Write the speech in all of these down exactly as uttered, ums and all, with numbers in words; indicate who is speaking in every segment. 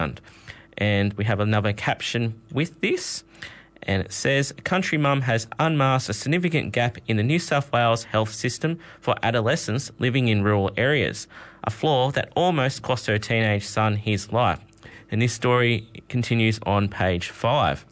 Speaker 1: And we have another caption with this, and it says, "A country mum has unmasked a significant gap in the New South Wales health system for adolescents living in rural areas, a flaw that almost cost her teenage son his life." And this story continues on page five.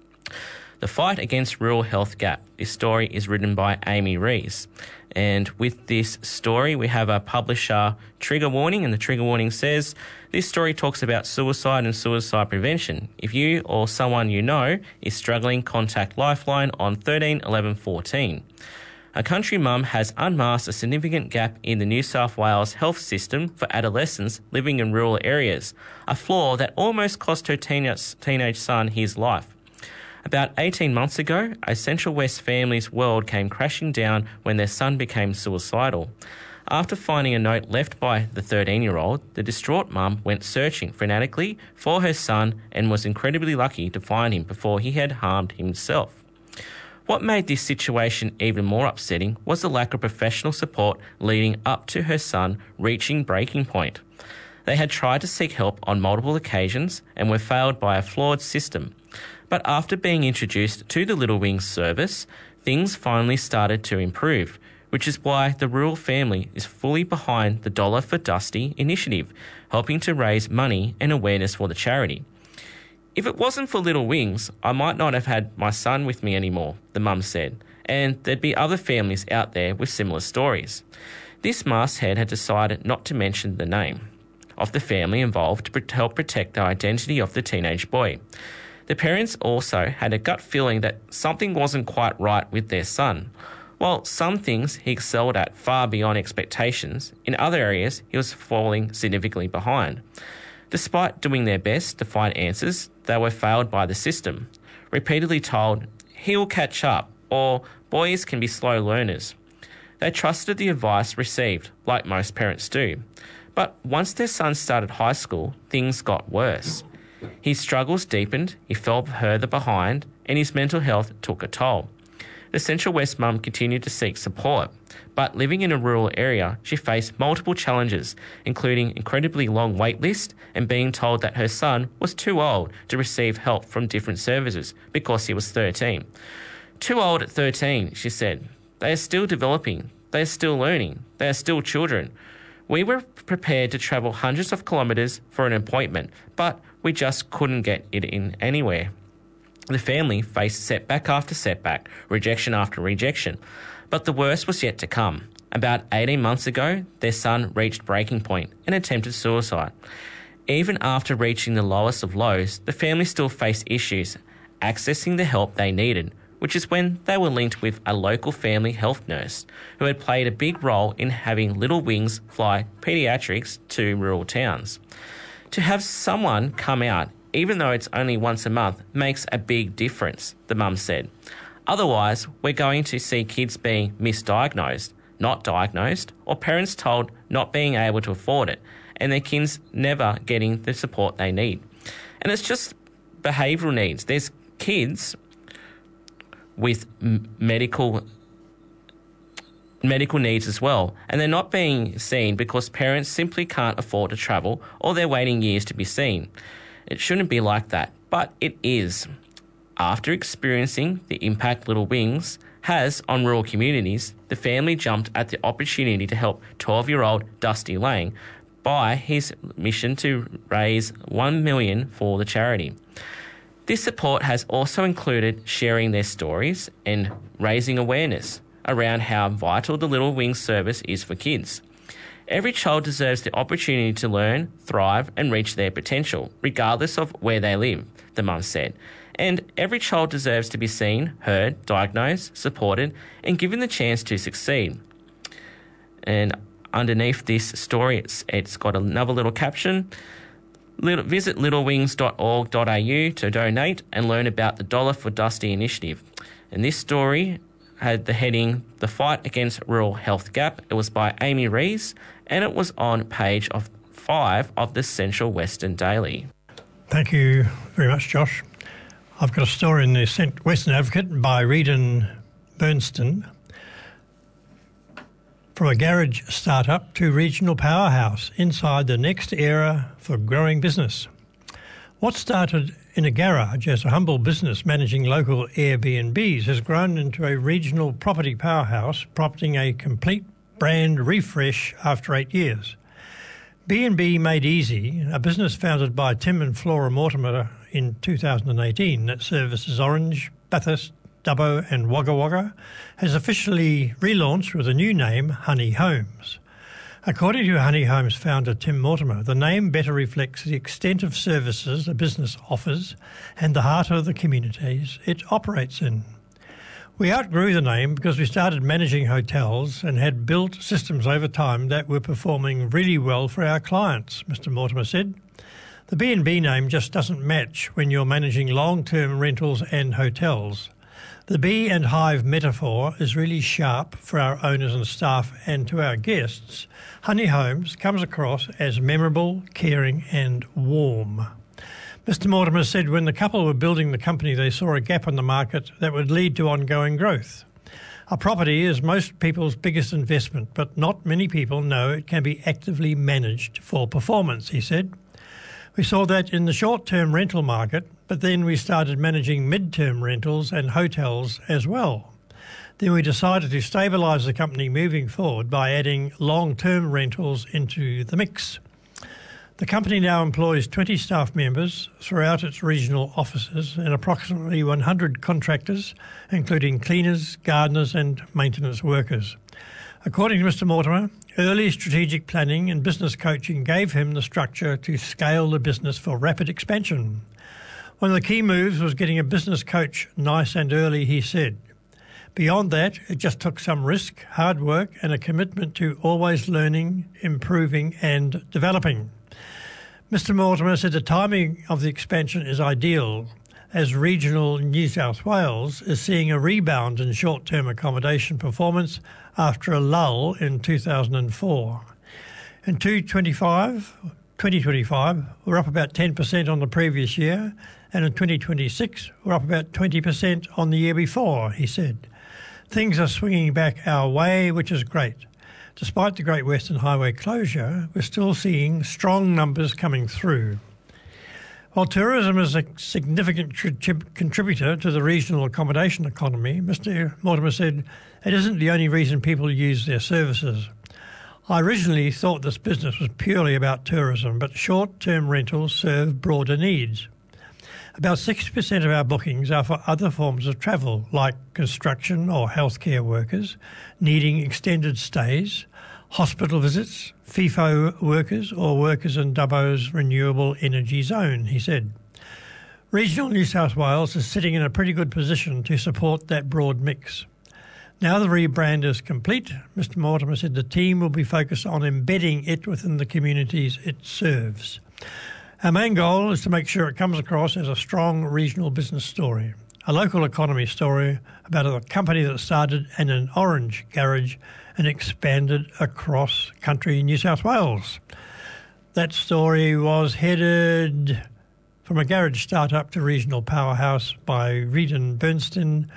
Speaker 1: The Fight Against Rural Health Gap. This story is written by Amy Rees. And with this story, we have a publisher trigger warning, and the trigger warning says, "This story talks about suicide and suicide prevention. If you or someone you know is struggling, contact Lifeline on thirteen eleven fourteen. A country mum has unmasked a significant gap in the New South Wales health system for adolescents living in rural areas, a flaw that almost cost her teenage, teenage son his life. About eighteen months ago, a Central West family's world came crashing down when their son became suicidal. After finding a note left by the thirteen-year-old, the distraught mum went searching frantically for her son and was incredibly lucky to find him before he had harmed himself. What made this situation even more upsetting was the lack of professional support leading up to her son reaching breaking point. They had tried to seek help on multiple occasions and were failed by a flawed system. But after being introduced to the Little Wings service, things finally started to improve, which is why the rural family is fully behind the Dollar for Dusty initiative, helping to raise money and awareness for the charity. If it wasn't for Little Wings, I might not have had my son with me anymore, the mum said, and there'd be other families out there with similar stories. This masthead had decided not to mention the name of the family involved to help protect the identity of the teenage boy. The parents also had a gut feeling that something wasn't quite right with their son. While some things he excelled at far beyond expectations, in other areas he was falling significantly behind. Despite doing their best to find answers, they were failed by the system, repeatedly told, "He will catch up," or "Boys can be slow learners." They trusted the advice received, like most parents do. But once their son started high school, things got worse. His struggles deepened, he fell further behind, and his mental health took a toll. The Central West mum continued to seek support, but living in a rural area, she faced multiple challenges, including incredibly long wait lists and being told that her son was too old to receive help from different services because he was thirteen. "Too old at thirteen, she said. "They are still developing. They are still learning. They are still children. We were prepared to travel hundreds of kilometres for an appointment, but we just couldn't get it in anywhere." The family faced setback after setback, rejection after rejection. But the worst was yet to come. About eighteen months ago, their son reached breaking point and attempted suicide. Even after reaching the lowest of lows, the family still faced issues accessing the help they needed, which is when they were linked with a local family health nurse who had played a big role in having Little Wings fly paediatrics to rural towns. To have someone come out, even though it's only once a month, makes a big difference, the mum said. Otherwise, we're going to see kids being misdiagnosed, not diagnosed, or parents told not being able to afford it, and their kids never getting the support they need. And it's just behavioural needs. There's kids with m- medical medical needs as well, and they're not being seen because parents simply can't afford to travel or they're waiting years to be seen. It shouldn't be like that, but it is. After experiencing the impact Little Wings has on rural communities, the family jumped at the opportunity to help twelve-year-old Dusty Lang by his mission to raise one million dollars for the charity. This support has also included sharing their stories and raising awareness around how vital the Little Wings service is for kids. Every child deserves the opportunity to learn, thrive and reach their potential, regardless of where they live, the mum said. And every child deserves to be seen, heard, diagnosed, supported and given the chance to succeed. And underneath this story, it's, it's got another little caption. Little, visit little wings dot org dot a u to donate and learn about the Dollar for Dusty initiative. And this story had the heading, The Fight Against Rural Health Gap. It was by Amy Rees and it was on page of five of the Central Western Daily.
Speaker 2: Thank you very much, Josh. I've got a story in the Western Advocate by Reedon Bernstein. From a garage startup to regional powerhouse, inside the next era for growing business. What started in a garage as a humble business managing local Airbnbs has grown into a regional property powerhouse, prompting a complete brand refresh after eight years. B and B Made Easy, a business founded by Tim and Flora Mortimer in two thousand eighteen that services Orange, Bathurst, Dubbo and Wagga Wagga, has officially relaunched with a new name, Honey Homes. According to Honey Homes founder Tim Mortimer, the name better reflects the extent of services the business offers and the heart of the communities it operates in. We outgrew the name because we started managing hotels and had built systems over time that were performing really well for our clients, Mister Mortimer said. The B and B name just doesn't match when you're managing long-term rentals and hotels. The bee and hive metaphor is really sharp for our owners and staff, and to our guests, Honey Homes comes across as memorable, caring and warm. Mister Mortimer said when the couple were building the company, they saw a gap in the market that would lead to ongoing growth. A property is most people's biggest investment, but not many people know it can be actively managed for performance, he said. We saw that in the short-term rental market, but then we started managing mid-term rentals and hotels as well. Then we decided to stabilise the company moving forward by adding long-term rentals into the mix. The company now employs twenty staff members throughout its regional offices and approximately one hundred contractors, including cleaners, gardeners and maintenance workers. According to Mister Mortimer, early strategic planning and business coaching gave him the structure to scale the business for rapid expansion. One of the key moves was getting a business coach nice and early, he said. Beyond that, it just took some risk, hard work and a commitment to always learning, improving and developing. Mister Mortimer said the timing of the expansion is ideal, as regional New South Wales is seeing a rebound in short-term accommodation performance after a lull in two thousand four. In twenty twenty-five, we're up about ten percent on the previous year, and in twenty twenty-six, we're up about twenty percent on the year before, he said. Things are swinging back our way, which is great. Despite the Great Western Highway closure, we're still seeing strong numbers coming through. While tourism is a significant contributor to the regional accommodation economy, Mister Mortimer said it isn't the only reason people use their services. I originally thought this business was purely about tourism, but short-term rentals serve broader needs. About sixty percent of our bookings are for other forms of travel, like construction or healthcare workers needing extended stays, hospital visits, FIFO workers or workers in Dubbo's renewable energy zone, he said. Regional New South Wales is sitting in a pretty good position to support that broad mix. Now the rebrand is complete, Mister Mortimer said the team will be focused on embedding it within the communities it serves. Our main goal is to make sure it comes across as a strong regional business story, a local economy story about a company that started in an orange garage and expanded across country New South Wales. That story was headed from a garage startup to regional powerhouse by Reedon Bernstein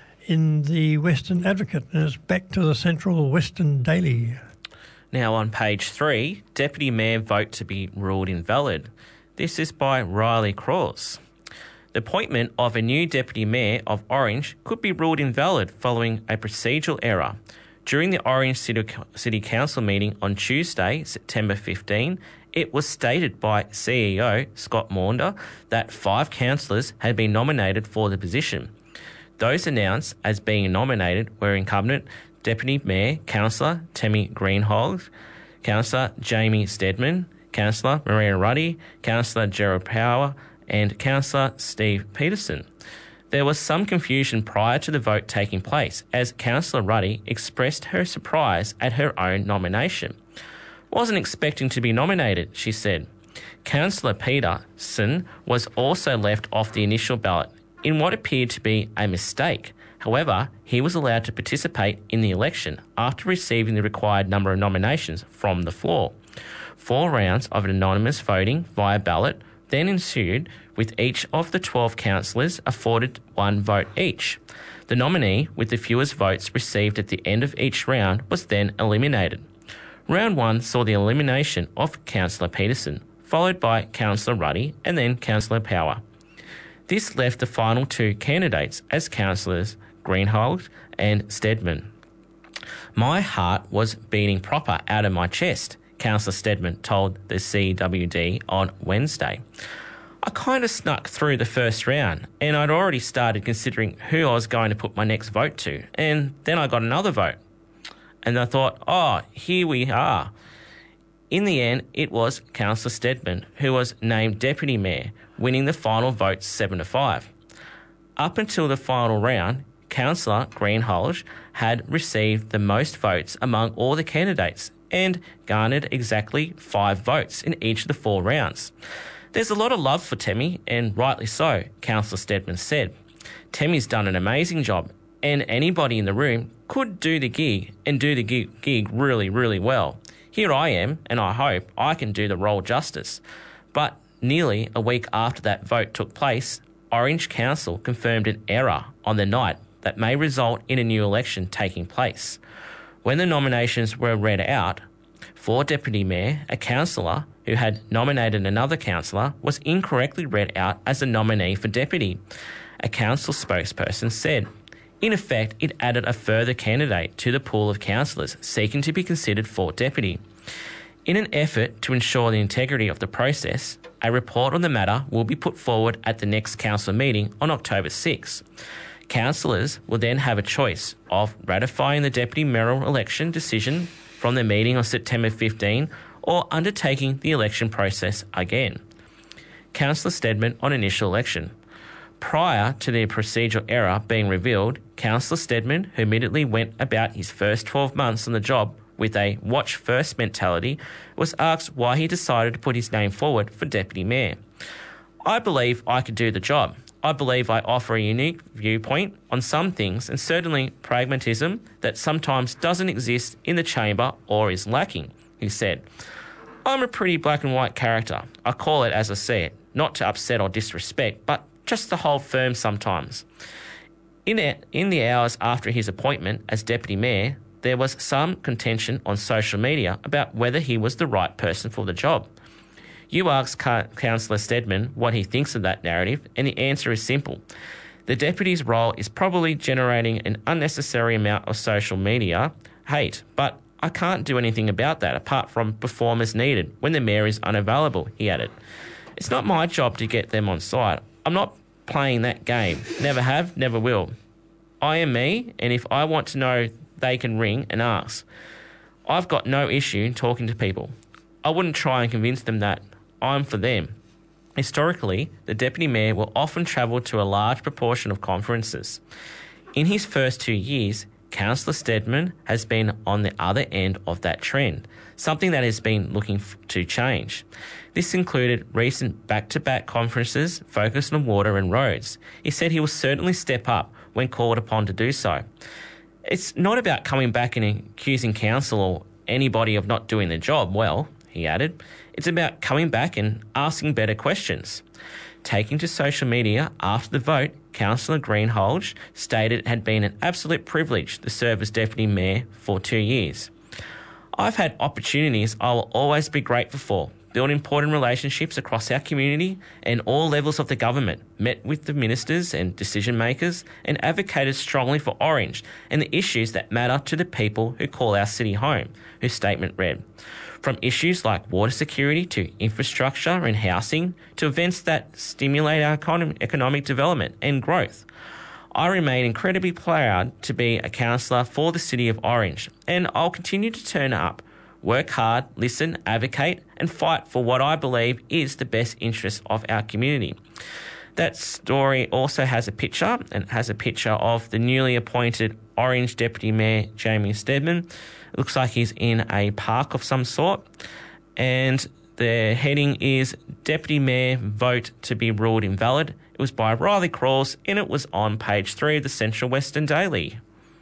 Speaker 2: in the Western Advocate, and it's back to the Central Western Daily.
Speaker 1: Now on page three, Deputy Mayor vote to be ruled invalid. This is by Riley Cross. The appointment of a new Deputy Mayor of Orange could be ruled invalid following a procedural error. During the Orange City, City Council meeting on Tuesday, September fifteenth, it was stated by C E O Scott Maunder that five councillors had been nominated for the position. Those announced as being nominated were incumbent Deputy Mayor Councillor Tammy Greenhalgh, Councillor Jamie Steadman, Councillor Maria Ruddy, Councillor Gerald Power and Councillor Steve Peterson. There was some confusion prior to the vote taking place as Councillor Ruddy expressed her surprise at her own nomination. Wasn't expecting to be nominated, she said. Councillor Peterson was also left off the initial ballot in what appeared to be a mistake. However, he was allowed to participate in the election after receiving the required number of nominations from the floor. Four rounds of anonymous voting via ballot then ensued, with each of the twelve councillors afforded one vote each. The nominee with the fewest votes received at the end of each round was then eliminated. Round one saw the elimination of Councillor Peterson, followed by Councillor Ruddy and then Councillor Power. This left the final two candidates as Councillors Greenhalgh and Steadman. My heart was beating proper out of my chest, Councillor Steadman told the C W D on Wednesday. I kind of snuck through the first round and I'd already started considering who I was going to put my next vote to, and then I got another vote. And I thought, oh, here we are. In the end, it was Councillor Steadman who was named Deputy Mayor, winning the final vote seven to five. Up until the final round, Councillor Greenhalgh had received the most votes among all the candidates and garnered exactly five votes in each of the four rounds. There's a lot of love for Temi, and rightly so, Councillor Steadman said. Temi's done an amazing job, and anybody in the room could do the gig and do the gig, gig really, really well. Here I am, and I hope I can do the role justice. But nearly a week after that vote took place, Orange Council confirmed an error on the night that may result in a new election taking place. When the nominations were read out, for Deputy Mayor, a councillor who had nominated another councillor was incorrectly read out as a nominee for deputy. A council spokesperson said, in effect, it added a further candidate to the pool of councillors seeking to be considered for deputy. In an effort to ensure the integrity of the process, a report on the matter will be put forward at the next council meeting on October sixth. Councillors will then have a choice of ratifying the deputy mayoral election decision from the meeting on September fifteenth or undertaking the election process again. Councillor Steadman on initial election. Prior to the procedural error being revealed, Councillor Steadman, who immediately went about his first twelve months on the job with a watch first mentality, was asked why he decided to put his name forward for Deputy Mayor. I believe I could do the job. I believe I offer a unique viewpoint on some things and certainly pragmatism that sometimes doesn't exist in the chamber or is lacking, he said. I'm a pretty black and white character. I call it as I see it, not to upset or disrespect, but just to hold firm sometimes. In, it, in the hours after his appointment as Deputy Mayor, there was some contention on social media about whether he was the right person for the job. You ask Councillor Steadman what he thinks of that narrative, and the answer is simple. The deputy's role is probably generating an unnecessary amount of social media hate, but I can't do anything about that apart from perform as needed when the mayor is unavailable, he added. It's not my job to get them on side. I'm not playing that game. Never have, never will. I am me, and if I want to know, they can ring and ask. I've got no issue talking to people. I wouldn't try and convince them that I'm for them. Historically, the Deputy Mayor will often travel to a large proportion of conferences. In his first two years, Councillor Steadman has been on the other end of that trend, something that has been looking f- to change. This included recent back-to-back conferences focused on water and roads. He said he will certainly step up when called upon to do so. It's not about coming back and accusing council or anybody of not doing the job well, he added. It's about coming back and asking better questions. Taking to social media after the vote, Councillor Greenhalgh stated it had been an absolute privilege to serve as Deputy Mayor for two years. I've had opportunities I will always be grateful for, built important relationships across our community and all levels of the government, met with the ministers and decision makers and advocated strongly for Orange and the issues that matter to the people who call our city home, whose statement read. From issues like water security to infrastructure and housing to events that stimulate our econ- economic development and growth. I remain incredibly proud to be a councillor for the City of Orange, and I'll continue to turn up, work hard, listen, advocate and fight for what I believe is the best interest of our community. That story also has a picture, and it has a picture of the newly appointed Orange Deputy Mayor Jamie Steadman. It looks like he's in a park of some sort, and the heading is Deputy Mayor Vote to be Ruled Invalid. It was by Riley Crawls, and it was on page three of the Central Western Daily.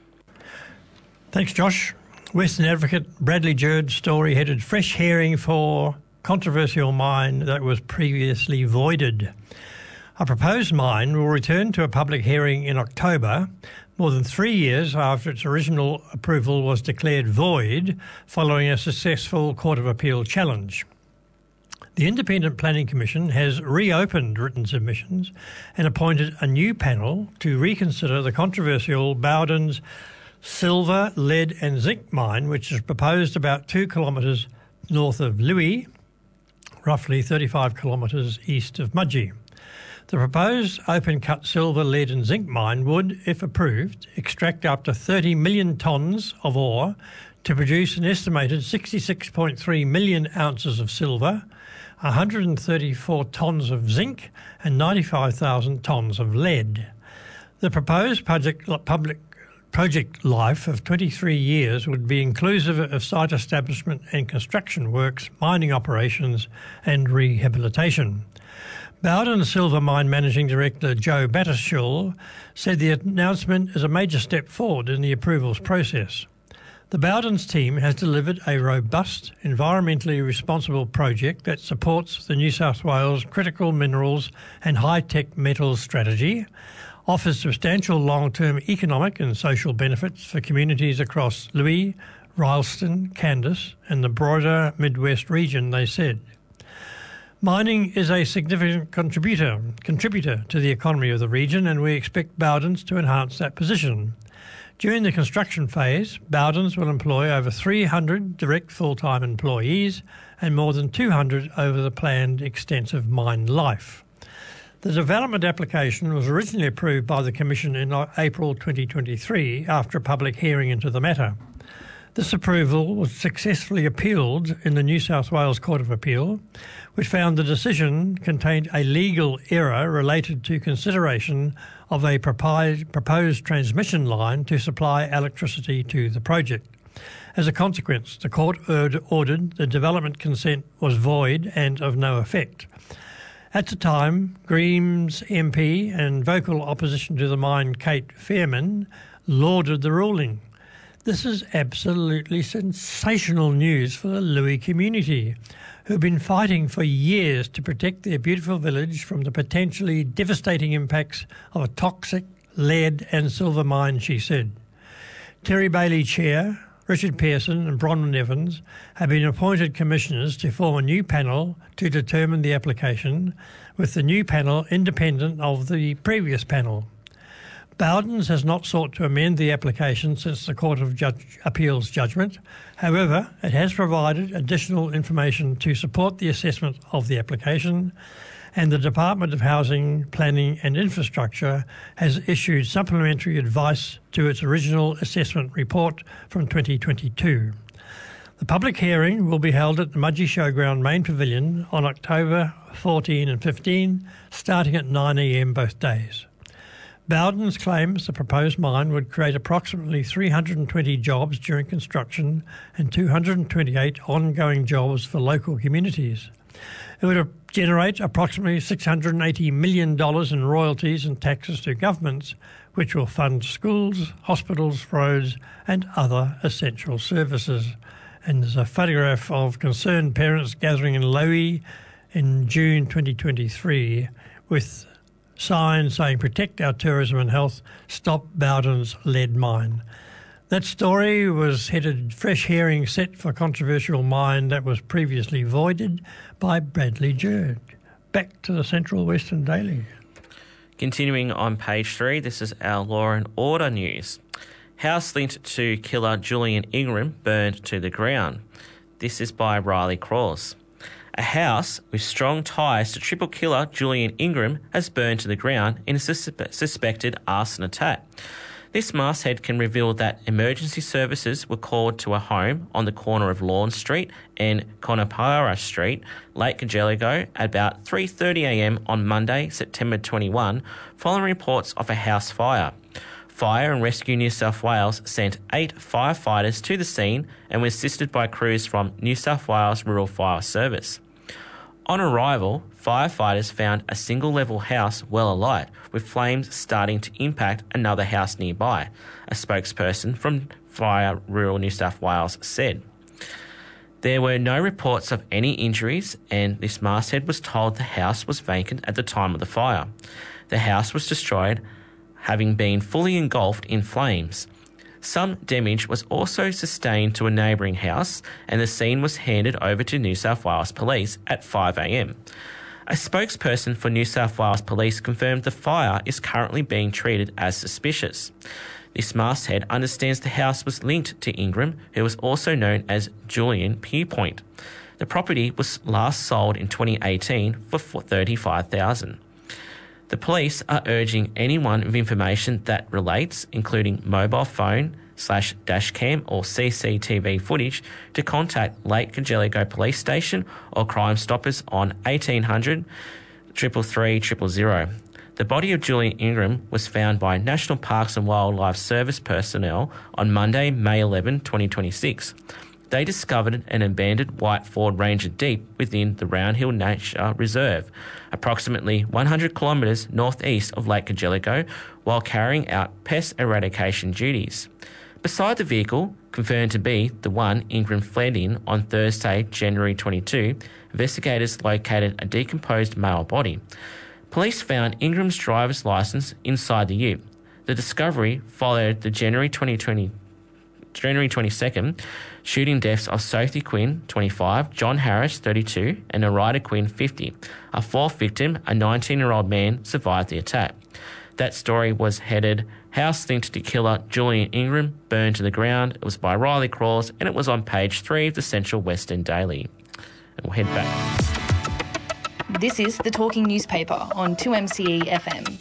Speaker 2: Thanks, Josh. Western Advocate Bradley Jurd's story headed Fresh Hearing for Controversial Mine that was previously voided. A proposed mine will return to a public hearing in October, more than three years after its original approval was declared void following a successful Court of Appeal challenge. The Independent Planning Commission has reopened written submissions and appointed a new panel to reconsider the controversial Bowden's silver, lead and zinc mine, which is proposed about two kilometres north of Louis, roughly thirty-five kilometres east of Mudgee. The proposed open-cut silver, lead and zinc mine would, if approved, extract up to thirty million tonnes of ore to produce an estimated sixty-six point three million ounces of silver, one hundred thirty-four tonnes of zinc and ninety-five thousand tonnes of lead. The proposed project, public project life of twenty-three years would be inclusive of site establishment and construction works, mining operations and rehabilitation. Bowden Silver Mine Managing Director Joe Battershall said the announcement is a major step forward in the approvals process. The Bowden's team has delivered a robust, environmentally responsible project that supports the New South Wales critical minerals and high-tech metals strategy, offers substantial long-term economic and social benefits for communities across Louis, Rylstone, Candice and the broader Midwest region, they said. Mining is a significant contributor contributor to the economy of the region, and we expect Bowden's to enhance that position. During the construction phase, Bowden's will employ over three hundred direct full-time employees and more than two hundred over the planned extensive mine life. The development application was originally approved by the Commission in April twenty twenty-three after a public hearing into the matter. This approval was successfully appealed in the New South Wales Court of Appeal, which found the decision contained a legal error related to consideration of a proposed transmission line to supply electricity to the project. As a consequence, the court ordered the development consent was void and of no effect. At the time, Greens M P and vocal opposition to the mine Kate Fairman lauded the ruling. This is absolutely sensational news for the Louis community, who've been fighting for years to protect their beautiful village from the potentially devastating impacts of a toxic lead and silver mine, she said. Terry Bailey Chair, Richard Pearson and Bronwyn Evans have been appointed commissioners to form a new panel to determine the application, with the new panel independent of the previous panel. Bowden's has not sought to amend the application since the Court of Judge Appeal's judgment. However, it has provided additional information to support the assessment of the application, and the Department of Housing, Planning and Infrastructure has issued supplementary advice to its original assessment report from twenty twenty-two. The public hearing will be held at the Mudgee Showground Main Pavilion on October fourteen and fifteen, starting at nine a m both days. Bowden's claims the proposed mine would create approximately three hundred twenty jobs during construction and two hundred twenty-eight ongoing jobs for local communities. It would generate approximately six hundred eighty million dollars in royalties and taxes to governments, which will fund schools, hospitals, roads and other essential services. And there's a photograph of concerned parents gathering in Lowy in June twenty twenty-three with signs saying protect our tourism and health, stop Bowden's lead mine. That story was headed fresh hearing set for controversial mine that was previously voided by Bradley Jerd. Back to the Central Western Daily.
Speaker 1: Continuing on page three, this is our law and order news. House linked to killer Julian Ingram burned to the ground. This is by Riley Crawls. A house with strong ties to triple killer Julian Ingram has burned to the ground in a suspe- suspected arson attack. This masthead can reveal that emergency services were called to a home on the corner of Lawn Street and Conapara Street, Lake Cajeligo, at about three thirty a m on Monday, September twenty-first, following reports of a house fire. Fire and Rescue New South Wales sent eight firefighters to the scene and were assisted by crews from New South Wales Rural Fire Service. On arrival, firefighters found a single-level house well alight, with flames starting to impact another house nearby, a spokesperson from Fire Rural New South Wales said. There were no reports of any injuries, and this masthead was told the house was vacant at the time of the fire. The house was destroyed, having been fully engulfed in flames. Some damage was also sustained to a neighbouring house, and the scene was handed over to New South Wales Police at five a m. A spokesperson for New South Wales Police confirmed the fire is currently being treated as suspicious. This masthead understands the house was linked to Ingram, who was also known as Julian Pierpoint. The property was last sold in twenty eighteen for thirty-five thousand dollars. The police are urging anyone with information that relates, including mobile phone slash dash cam or C C T V footage, to contact Lake Cargelligo Police Station or Crime Stoppers on eighteen hundred, three three three zero zero. The body of Julian Ingram was found by National Parks and Wildlife Service personnel on Monday, May eleventh, twenty twenty-six. They discovered an abandoned white Ford Ranger deep within the Round Hill Nature Reserve, approximately one hundred kilometres northeast of Lake Cargelligo, while carrying out pest eradication duties. Beside the vehicle, confirmed to be the one Ingram fled in on Thursday, January twenty-second, investigators located a decomposed male body. Police found Ingram's driver's licence inside the ute. The discovery followed the January twenty twenty, January twenty-second shooting deaths of Sophie Quinn, twenty-five, John Harris, thirty-two, and Narida Quinn, fifty. A fourth victim, a nineteen-year-old man, survived the attack. That story was headed "House Linked to Killer Julian Ingram Burned to the Ground." It was by Riley Crawls, and it was on page three of the Central Western Daily. And we'll head back.
Speaker 3: This is The Talking Newspaper on two M C E F M.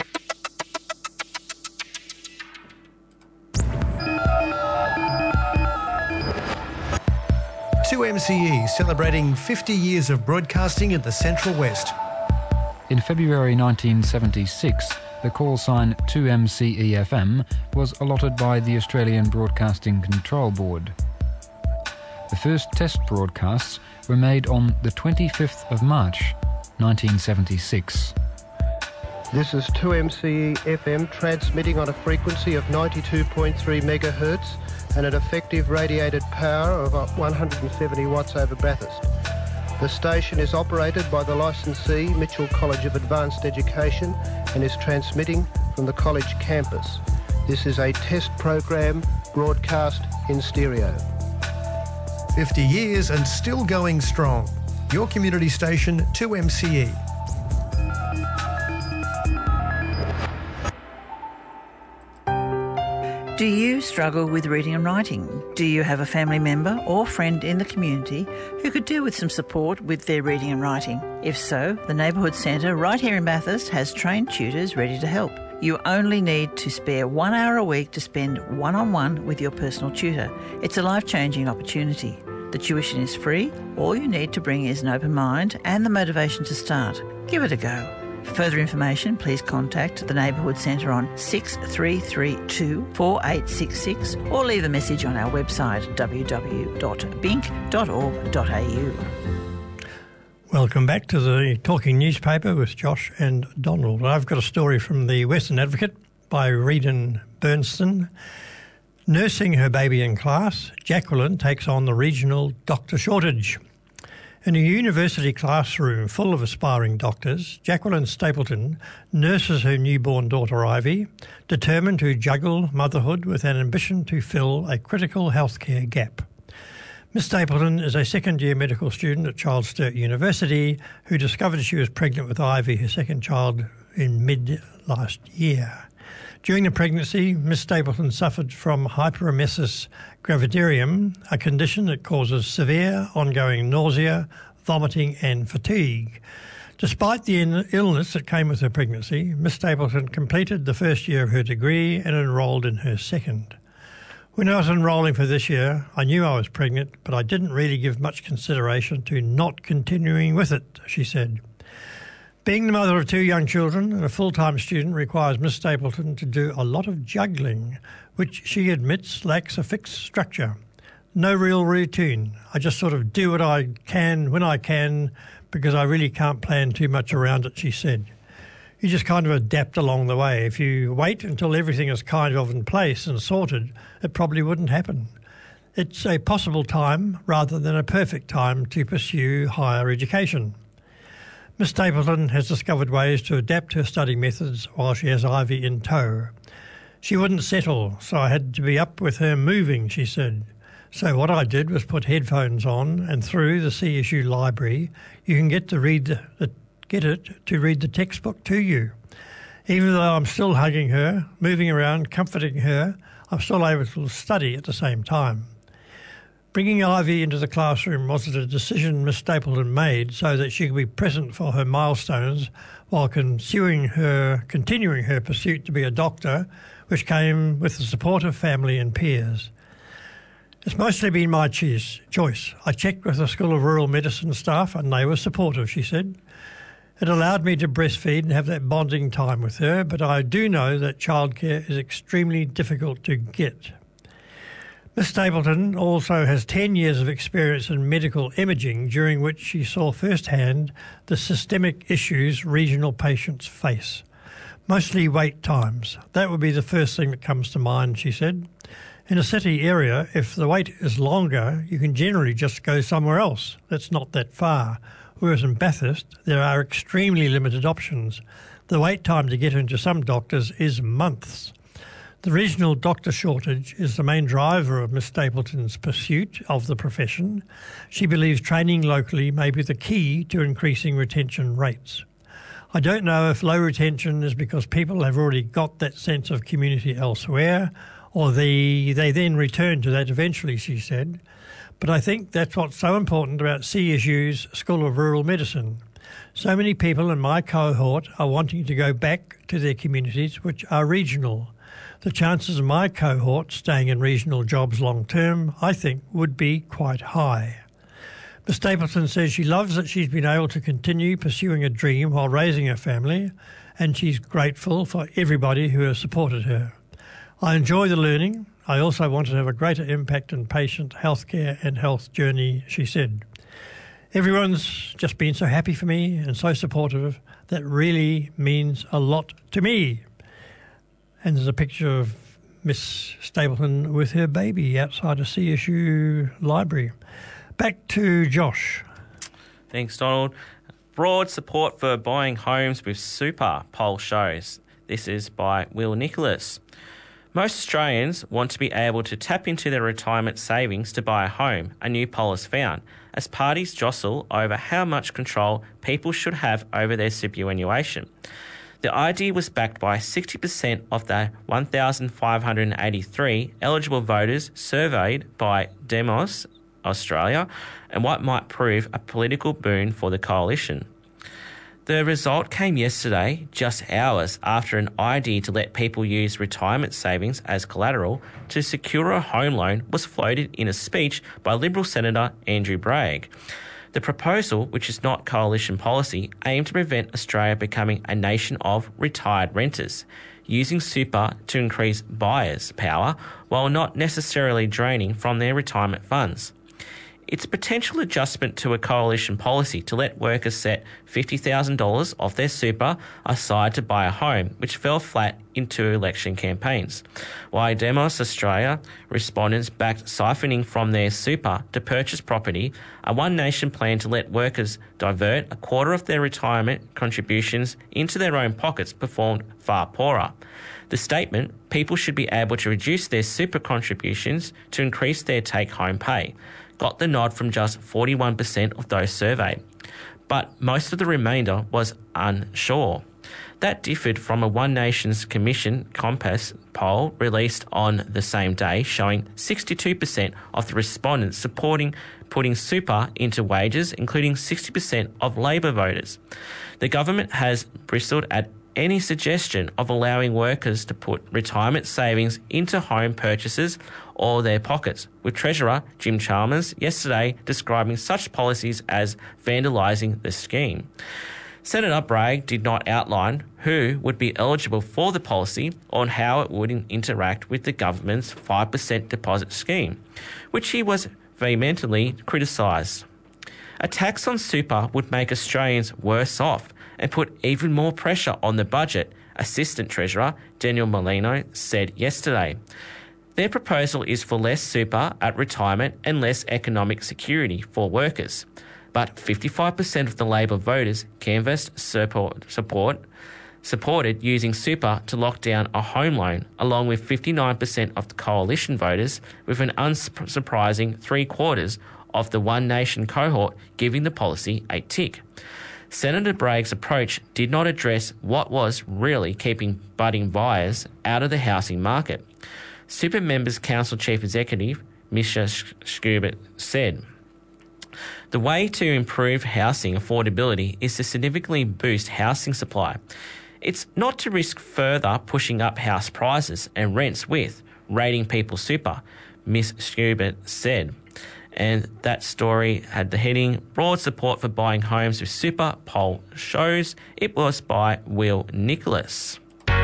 Speaker 4: two M C E celebrating fifty years of broadcasting in the Central West.
Speaker 5: In February nineteen seventy-six, the call sign two M C E F M was allotted by the Australian Broadcasting Control Board. The first test broadcasts were made on the twenty-fifth of March, nineteen seventy-six.
Speaker 6: This is two M C E F M transmitting on a frequency of ninety-two point three megahertz and an effective radiated power of one hundred seventy watts over Bathurst. The station is operated by the licensee Mitchell College of Advanced Education and is transmitting from the college campus. This is a test program broadcast in stereo.
Speaker 4: fifty years and still going strong. Your community station, two M C E.
Speaker 7: Do you struggle with reading and writing? Do you have a family member or friend in the community who could do with some support with their reading and writing? If so, the Neighbourhood Centre right here in Bathurst has trained tutors ready to help. You only need to spare one hour a week to spend one-on-one with your personal tutor. It's a life-changing opportunity. The tuition is free. All you need to bring is an open mind and the motivation to start. Give it a go. For further information, please contact the Neighbourhood Centre on six three three two, four eight six six or leave a message on our website w w w dot bink dot org dot a u.
Speaker 2: Welcome back to the Talking Newspaper with Josh and Donald. I've got a story from the Western Advocate by Reedon Bernstein. Nursing her baby in class, Jacqueline takes on the regional doctor shortage. In a university classroom full of aspiring doctors, Jacqueline Stapleton nurses her newborn daughter Ivy, determined to juggle motherhood with an ambition to fill a critical healthcare gap. Miss Stapleton is a second-year medical student at Charles Sturt University who discovered she was pregnant with Ivy, her second child, in mid-last year. During the pregnancy, Miss Stapleton suffered from hyperemesis gravidarum, a condition that causes severe ongoing nausea, vomiting and fatigue. Despite the illness that came with her pregnancy, Miss Stapleton completed the first year of her degree and enrolled in her second. When I was enrolling for this year, I knew I was pregnant, but I didn't really give much consideration to not continuing with it, she said. Being the mother of two young children and a full-time student requires Miss Stapleton to do a lot of juggling, which she admits lacks a fixed structure. No real routine. I just sort of do what I can when I can because I really can't plan too much around it, she said. You just kind of adapt along the way. If you wait until everything is kind of in place and sorted, it probably wouldn't happen. It's a possible time rather than a perfect time to pursue higher education. Miss Stapleton has discovered ways to adapt her study methods while she has Ivy in tow. She wouldn't settle, so I had to be up with her moving, she said. So what I did was put headphones on, and through the C S U library, you can get to read the, the get it to read the textbook to you. Even though I'm still hugging her, moving around, comforting her, I'm still able to study at the same time. Bringing Ivy into the classroom was a decision Miss Stapleton made so that she could be present for her milestones while continuing her, continuing her pursuit to be a doctor, which came with the support of family and peers. It's mostly been my choice. I checked with the School of Rural Medicine staff and they were supportive, she said. It allowed me to breastfeed and have that bonding time with her, but I do know that childcare is extremely difficult to get. Miss Stapleton also has ten years of experience in medical imaging, during which she saw firsthand the systemic issues regional patients face. Mostly wait times. That would be the first thing that comes to mind, she said. In a city area, if the wait is longer, you can generally just go somewhere else that's not that far. Whereas in Bathurst, there are extremely limited options. The wait time to get into some doctors is months. The regional doctor shortage is the main driver of Miss Stapleton's pursuit of the profession. She believes training locally may be the key to increasing retention rates. I don't know if low retention is because people have already got that sense of community elsewhere, or they, they then return to that eventually, she said. But I think that's what's so important about C S U's School of Rural Medicine. So many people in my cohort are wanting to go back to their communities, which are regional. The chances of my cohort staying in regional jobs long term, I think, would be quite high. Miss Stapleton says she loves that she's been able to continue pursuing a dream while raising a family, and she's grateful for everybody who has supported her. I enjoy the learning. I also want to have a greater impact on patient healthcare and health journey, she said. Everyone's just been so happy for me and so supportive. That really means a lot to me. And there's a picture of Miss Stapleton with her baby outside a C S U library. Back to Josh.
Speaker 1: Thanks, Donald. Broad support for buying homes with super, poll shows. This is by Will Nicholas. Most Australians want to be able to tap into their retirement savings to buy a home, a new poll has found, as parties jostle over how much control people should have over their superannuation. The idea was backed by sixty percent of the one thousand five hundred eighty-three eligible voters surveyed by Demos Australia, and what might prove a political boon for the coalition. The result came yesterday, just hours after an idea to let people use retirement savings as collateral to secure a home loan was floated in a speech by Liberal Senator Andrew Bragg. The proposal, which is not coalition policy, aimed to prevent Australia becoming a nation of retired renters, using super to increase buyers' power while not necessarily draining from their retirement funds. It's a potential adjustment to a coalition policy to let workers set fifty thousand dollars of their super aside to buy a home, which fell flat in two election campaigns. While Demos Australia respondents backed siphoning from their super to purchase property, a One Nation plan to let workers divert a quarter of their retirement contributions into their own pockets performed far poorer. The statement, people should be able to reduce their super contributions to increase their take-home pay, got the nod from just forty-one percent of those surveyed, but most of the remainder was unsure. That differed from a One Nations Commission Compass poll released on the same day, showing sixty-two percent of the respondents supporting putting super into wages, including sixty percent of Labor voters. The government has bristled at any suggestion of allowing workers to put retirement savings into home purchases or their pockets, with Treasurer Jim Chalmers yesterday describing such policies as vandalising the scheme. Senator Bragg did not outline who would be eligible for the policy or how it would interact with the government's five percent deposit scheme, which he was vehemently criticised. A tax on super would make Australians worse off and put even more pressure on the budget, Assistant Treasurer Daniel Molino said yesterday. Their proposal is for less super at retirement and less economic security for workers. But fifty-five percent of the Labor voters canvassed support, support supported using super to lock down a home loan, along with fifty-nine percent of the coalition voters, with an unsurprising three-quarters of the One Nation cohort giving the policy a tick. Senator Bragg's approach did not address what was really keeping budding buyers out of the housing market. Super Members Council Chief Executive Misha Schubert said, "The way to improve housing affordability is to significantly boost housing supply. It's not to risk further pushing up house prices and rents with raiding people's super," Miss Schubert said. And that story had the heading, "Broad support for buying homes with super poll shows." It was by Will Nicholas.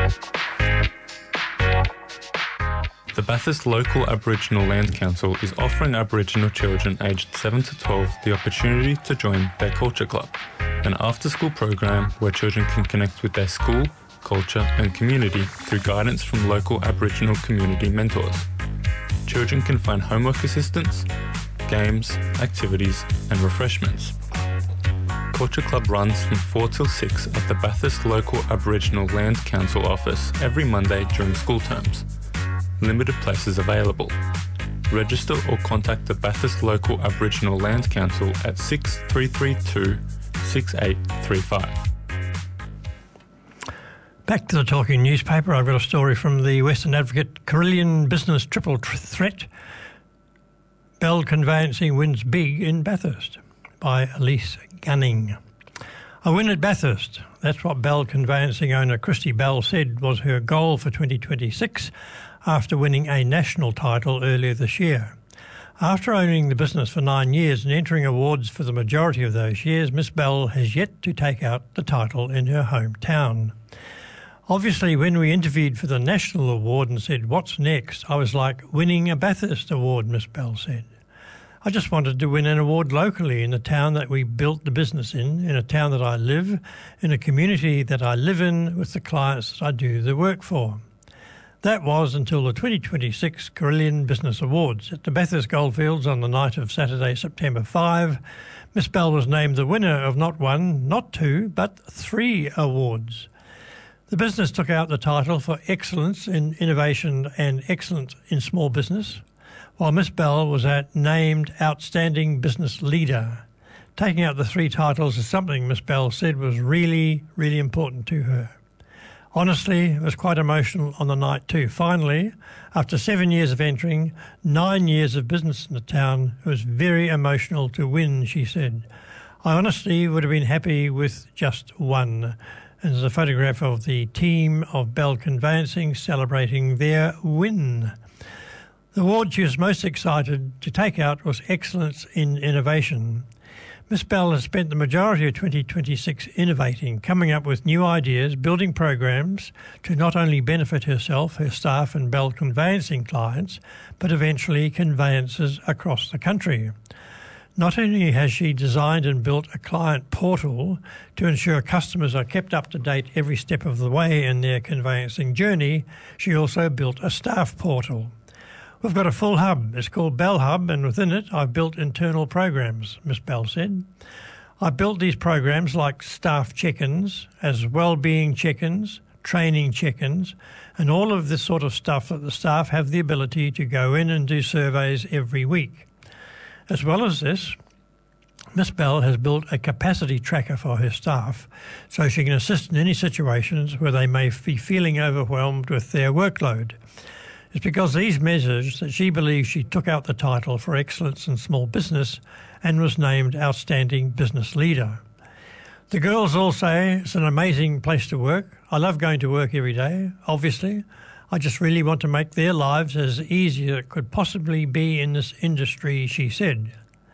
Speaker 8: The Bathurst Local Aboriginal Land Council is offering Aboriginal children aged seven to twelve the opportunity to join their Culture Club, an after-school program where children can connect with their school, culture and community through guidance from local Aboriginal community mentors. Children can find homework assistance, games, activities and refreshments. Culture Club runs from four till six at the Bathurst Local Aboriginal Land Council office every Monday during school terms. Limited places available. Register or contact the Bathurst Local Aboriginal Land Council at six three three two, six eight three five.
Speaker 2: Back to the Talking Newspaper. I've got a story from the Western Advocate. Carillion Business Triple tr- Threat. Bell Conveyancing wins big in Bathurst, by Elise Gunning. A win at Bathurst. That's what Bell Conveyancing owner Christy Bell said was her goal for twenty twenty-six after winning a national title earlier this year. After owning the business for nine years and entering awards for the majority of those years, Miss Bell has yet to take out the title in her hometown. Obviously, when we interviewed for the national award and said, "What's next?" I was like, "Winning a Bathurst award," Miss Bell said. "I just wanted to win an award locally in the town that we built the business in, in a town that I live, in a community that I live in, with the clients that I do the work for." That was until the twenty twenty-six Carillion Business Awards. At the Bathurst Goldfields on the night of Saturday, September fifth, Miss Bell was named the winner of not one, not two, but three awards. The business took out the title for Excellence in Innovation and Excellence in Small Business, while Miss Bell was at named Outstanding Business Leader. Taking out the three titles is something Miss Bell said was really, really important to her. Honestly, it was quite emotional on the night too. Finally, after seven years of entering, nine years of business in the town, it was very emotional to win, she said. "I honestly would have been happy with just one." And there's a photograph of the team of Bell Conveyancing celebrating their win. The award she was most excited to take out was Excellence in Innovation. Miss Bell has spent the majority of twenty twenty-six innovating, coming up with new ideas, building programs to not only benefit herself, her staff and Bell Conveyancing clients, but eventually conveyancers across the country. Not only has she designed and built a client portal to ensure customers are kept up to date every step of the way in their conveyancing journey, she also built a staff portal. "We've got a full hub. It's called Bell Hub, and within it I've built internal programs," Miss Bell said. "I built these programs like staff check-ins, as well-being check-ins, training check-ins, and all of this sort of stuff that the staff have the ability to go in and do surveys every week. As well as this, Miss Bell has built a capacity tracker for her staff so she can assist in any situations where they may be feeling overwhelmed with their workload. It's because of these measures that she believes she took out the title for Excellence in Small Business and was named Outstanding Business Leader. The girls all say it's an amazing place to work. I love going to work every day, obviously. I just really want to make their lives as easy as it could possibly be in this industry, she said.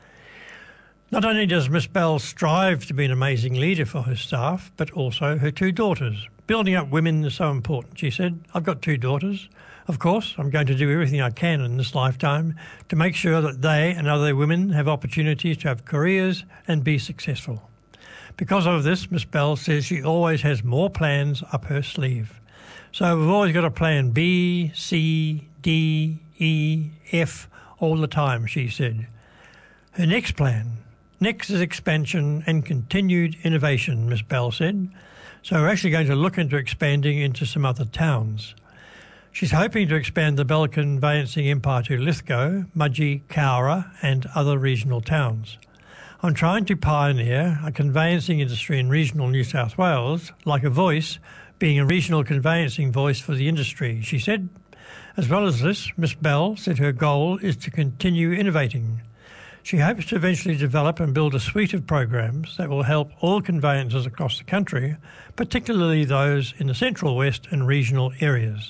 Speaker 2: Not only does Miss Bell strive to be an amazing leader for her staff, but also her two daughters. Building up women is so important, she said. "I've got two daughters. Of course, I'm going to do everything I can in this lifetime to make sure that they and other women have opportunities to have careers and be successful." Because of this, Miss Bell says she always has more plans up her sleeve. So we've always got a plan B, C, D, E, F all the time, she said. Her next plan, next is expansion and continued innovation, Miss Bell said. So we're actually going to look into expanding into some other towns. She's hoping to expand the Bell conveyancing empire to Lithgow, Mudgee, Cowra and other regional towns. I'm trying to pioneer a conveyancing industry in regional New South Wales, like a voice being a regional conveyancing voice for the industry, she said. As well as this, Miss Bell said her goal is to continue innovating. She hopes to eventually develop and build a suite of programs that will help all conveyancers across the country, particularly those in the Central West and regional areas.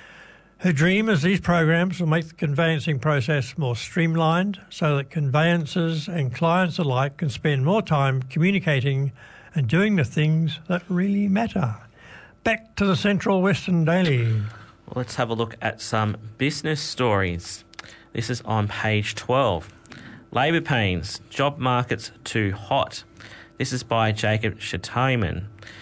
Speaker 2: Her dream is these programs will make the conveyancing process more streamlined so that conveyancers and clients alike can spend more time communicating and doing the things that really matter. Back to the Central Western Daily.
Speaker 1: Well, let's have a look at some business stories. This is on page twelve. Labour pains, job markets too hot. This is by Jacob Shatayman.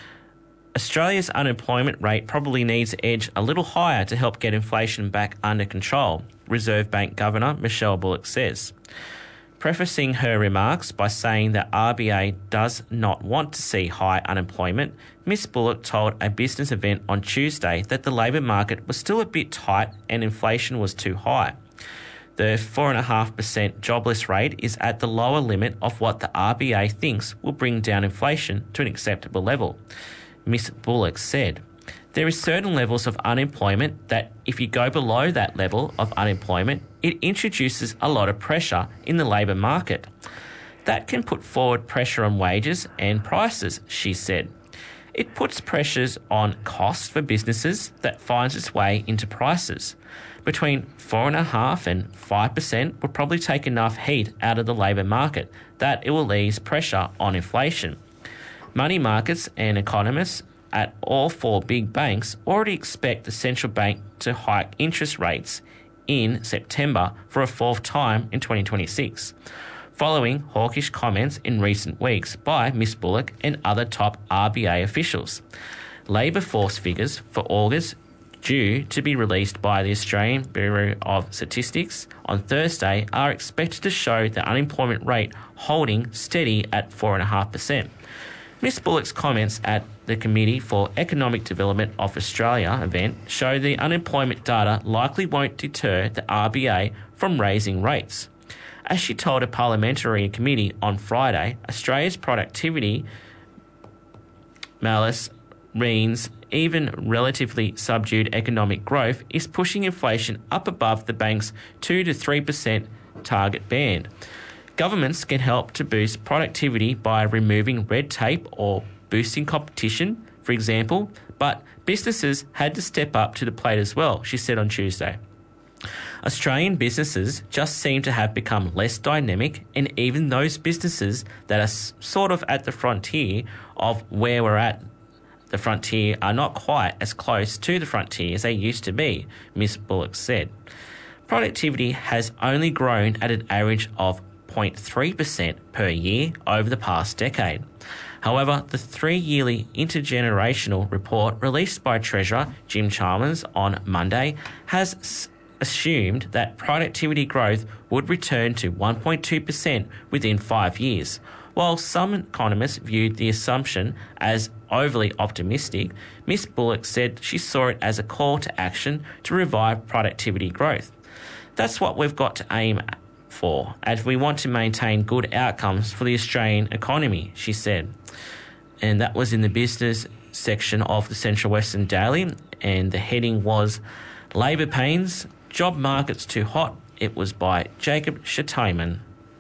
Speaker 1: Australia's unemployment rate probably needs to edge a little higher to help get inflation back under control, Reserve Bank Governor Michelle Bullock says. Prefacing her remarks by saying that R B A does not want to see high unemployment, Miss Bullock told a business event on Tuesday that the labour market was still a bit tight and inflation was too high. The four point five percent jobless rate is at the lower limit of what the R B A thinks will bring down inflation to an acceptable level, Miss Bullock said. There is certain levels of unemployment that if you go below that level of unemployment, it introduces a lot of pressure in the labour market. That can put forward pressure on wages and prices, she said. It puts pressures on costs for businesses that finds its way into prices. Between four point five and five percent would probably take enough heat out of the labour market that it will ease pressure on inflation. Money markets and economists at all four big banks already expect the central bank to hike interest rates in September for a fourth time in twenty twenty-six, following hawkish comments in recent weeks by Miss Bullock and other top R B A officials. Labour force figures for August, due to be released by the Australian Bureau of Statistics on Thursday, are expected to show the unemployment rate holding steady at four point five percent. Miss Bullock's comments at the Committee for Economic Development of Australia event show the unemployment data likely won't deter the R B A from raising rates. As she told a parliamentary committee on Friday, Australia's productivity malus means even relatively subdued economic growth is pushing inflation up above the bank's two to three percent target band. Governments can help to boost productivity by removing red tape or boosting competition, for example, but businesses had to step up to the plate as well, she said on Tuesday. Australian businesses just seem to have become less dynamic, and even those businesses that are sort of at the frontier of where we're at, the frontier, are not quite as close to the frontier as they used to be, Miss Bullock said. Productivity has only grown at an average of zero point three percent per year over the past decade. However, the three-yearly intergenerational report released by Treasurer Jim Chalmers on Monday has s- assumed that productivity growth would return to one point two percent within five years. While some economists viewed the assumption as overly optimistic, Miss Bullock said she saw it as a call to action to revive productivity growth. That's what we've got to aim at for, as we want to maintain good outcomes for the Australian economy, she said. And that was in the business section of the Central Western Daily, and the heading was Labour Pains, Job Markets Too Hot. It was by Jacob Shatayman.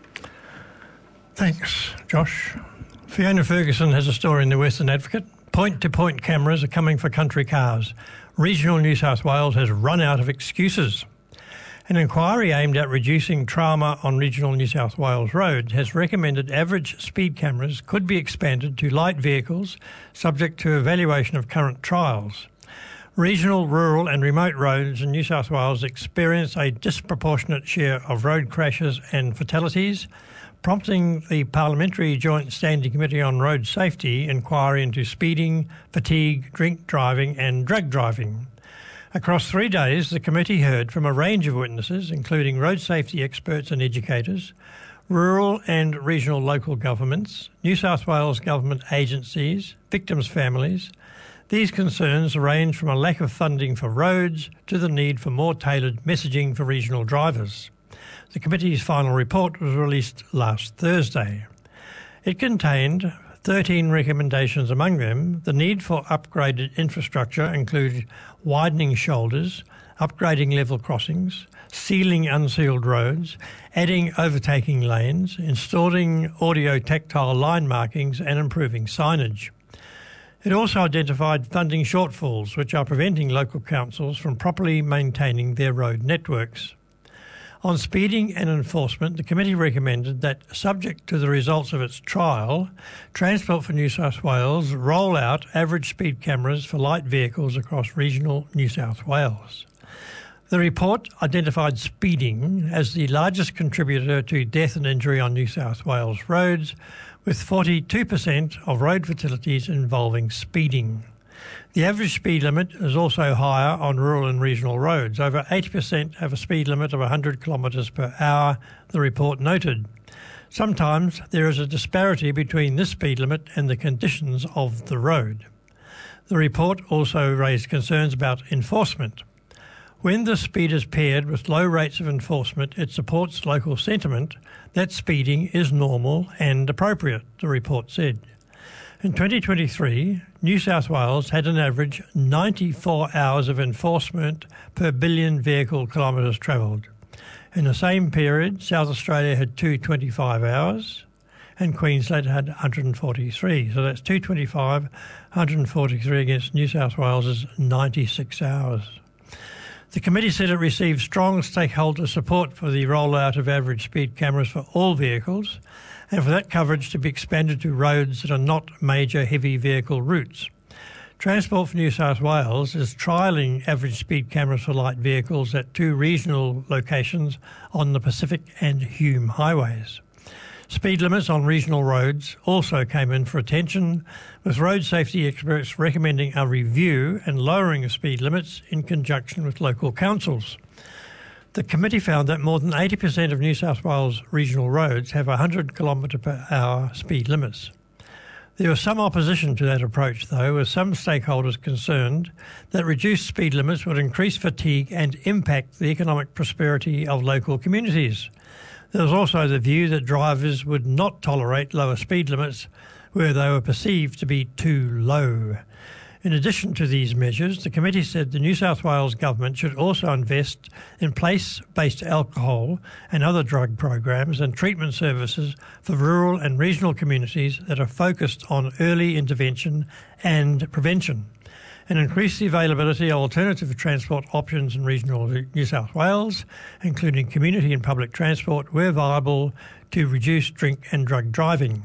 Speaker 2: Thanks, Josh. Fiona Ferguson has a story in the Western Advocate. Point-to-point cameras are coming for country cars. Regional New South Wales has run out of excuses. An inquiry aimed at reducing trauma on regional New South Wales roads has recommended average speed cameras could be expanded to light vehicles, subject to evaluation of current trials. Regional, rural and remote roads in New South Wales experience a disproportionate share of road crashes and fatalities, prompting the Parliamentary Joint Standing Committee on Road Safety inquiry into speeding, fatigue, drink driving and drug driving. Across three days, the committee heard from a range of witnesses, including road safety experts and educators, rural and regional local governments, New South Wales government agencies, victims' families. These concerns range from a lack of funding for roads to the need for more tailored messaging for regional drivers. The committee's final report was released last Thursday. It contained thirteen recommendations. Among them, the need for upgraded infrastructure included widening shoulders, upgrading level crossings, sealing unsealed roads, adding overtaking lanes, installing audio tactile line markings and improving signage. It also identified funding shortfalls which are preventing local councils from properly maintaining their road networks. On speeding and enforcement, the committee recommended that, subject to the results of its trial, Transport for New South Wales roll out average speed cameras for light vehicles across regional New South Wales. The report identified speeding as the largest contributor to death and injury on New South Wales roads, with forty-two percent of road fatalities involving speeding. The average speed limit is also higher on rural and regional roads. Over eighty percent have a speed limit of one hundred kilometres per hour, the report noted. Sometimes there is a disparity between this speed limit and the conditions of the road. The report also raised concerns about enforcement. When the speed is paired with low rates of enforcement, it supports local sentiment that speeding is normal and appropriate, the report said. In twenty twenty-three, New South Wales had an average ninety-four hours of enforcement per billion vehicle kilometres travelled. In the same period, South Australia had two hundred twenty-five hours and Queensland had one hundred forty-three. So that's two hundred twenty-five, one hundred forty-three against New South Wales' ninety-six hours. The committee said it received strong stakeholder support for the rollout of average speed cameras for all vehicles and for that coverage to be expanded to roads that are not major heavy vehicle routes. Transport for New South Wales is trialling average speed cameras for light vehicles at two regional locations on the Pacific and Hume highways. Speed limits on regional roads also came in for attention, with road safety experts recommending a review and lowering of speed limits in conjunction with local councils. The committee found that more than eighty percent of New South Wales regional roads have one hundred kilometre per hour speed limits. There was some opposition to that approach, though, with some stakeholders concerned that reduced speed limits would increase fatigue and impact the economic prosperity of local communities. There was also the view that drivers would not tolerate lower speed limits where they were perceived to be too low. In addition to these measures, the committee said the New South Wales government should also invest in place-based alcohol and other drug programs and treatment services for rural and regional communities that are focused on early intervention and prevention, and increase the availability of alternative transport options in regional New South Wales, including community and public transport, where viable, to reduce drink and drug driving.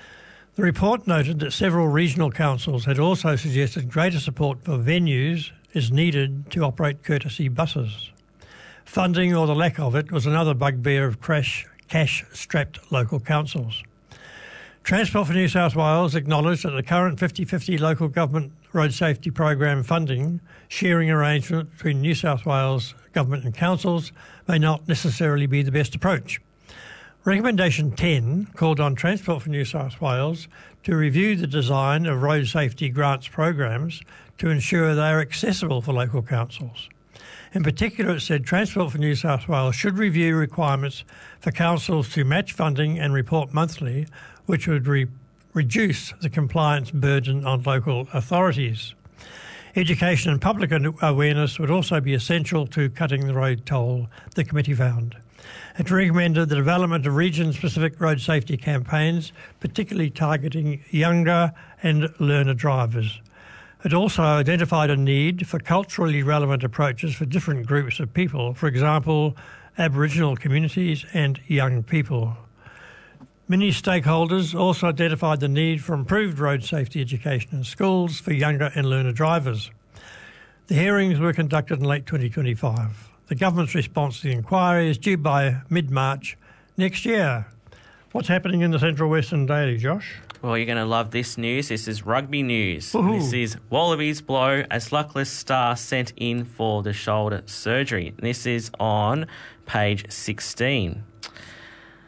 Speaker 2: The report noted that several regional councils had also suggested greater support for venues is needed to operate courtesy buses. Funding, or the lack of it, was another bugbear of crash, cash-strapped local councils. Transport for New South Wales acknowledged that the current fifty-fifty local government road safety program funding sharing arrangement between New South Wales government and councils may not necessarily be the best approach. Recommendation ten called on Transport for New South Wales to review the design of road safety grants programs to ensure they are accessible for local councils. In particular, it said Transport for New South Wales should review requirements for councils to match funding and report monthly, which would re- reduce the compliance burden on local authorities. Education and public awareness would also be essential to cutting the road toll, the committee found. It recommended the development of region-specific road safety campaigns, particularly targeting younger and learner drivers. It also identified a need for culturally relevant approaches for different groups of people, for example, Aboriginal communities and young people. Many stakeholders also identified the need for improved road safety education in schools for younger and learner drivers. The hearings were conducted in late twenty twenty-five. The government's response to the inquiry is due by mid-March next year. What's happening in the Central Western Daily, Josh?
Speaker 1: Well, you're going to love this news. This is rugby news.
Speaker 2: Woohoo.
Speaker 1: This is Wallabies blow as luckless star sent in for the shoulder surgery. This is on page sixteen.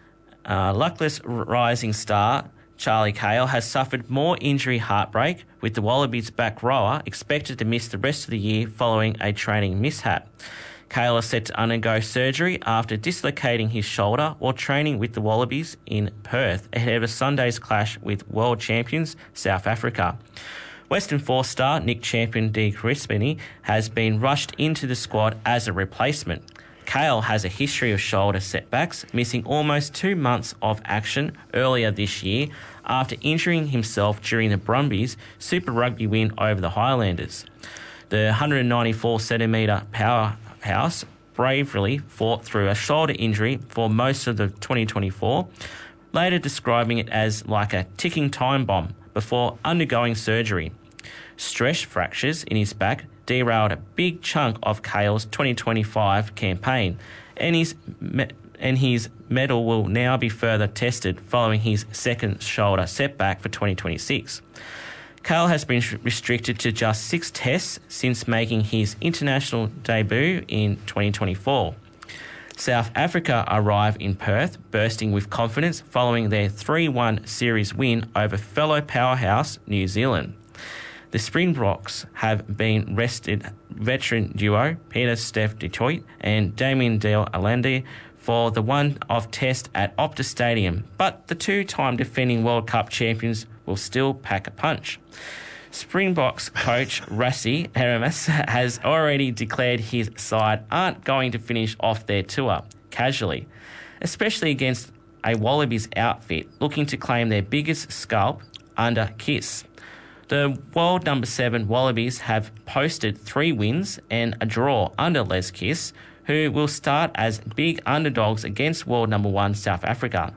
Speaker 1: Uh, luckless rising star Charlie Cahill has suffered more injury heartbreak, with the Wallabies back rower expected to miss the rest of the year following a training mishap. Cahill is set to undergo surgery after dislocating his shoulder while training with the Wallabies in Perth ahead of a Sunday's clash with world champions South Africa. Western Force star Nick Champion de Crispini has been rushed into the squad as a replacement. Cahill has a history of shoulder setbacks, missing almost two months of action earlier this year after injuring himself during the Brumbies Super Rugby win over the Highlanders. The one hundred ninety-four centimetre powerhouse bravely fought through a shoulder injury for most of the twenty twenty-four, later describing it as like a ticking time bomb before undergoing surgery. Stress fractures in his back derailed a big chunk of Cahill's twenty twenty-five campaign, and his me- and his medal will now be further tested following his second shoulder setback for twenty twenty-six. Cahill has been restricted to just six tests since making his international debut in twenty twenty-four. South Africa arrive in Perth bursting with confidence following their three one series win over fellow powerhouse New Zealand. The Springboks have been rested veteran duo Peter Steph Detroit and Damien Dale Allende for the one-off test at Optus Stadium, but the two-time defending World Cup champions will still pack a punch. Springboks coach Rassie Erasmus has already declared his side aren't going to finish off their tour casually, especially against a Wallabies outfit looking to claim their biggest scalp under Kiss. The world number seven Wallabies have posted three wins and a draw under Les Kiss, who will start as big underdogs against world number one South Africa.